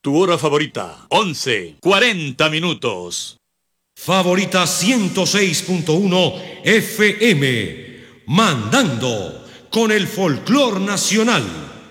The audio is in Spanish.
Tu hora favorita, 11:40 minutos. Favorita 106.1 FM, mandando con el folclor nacional.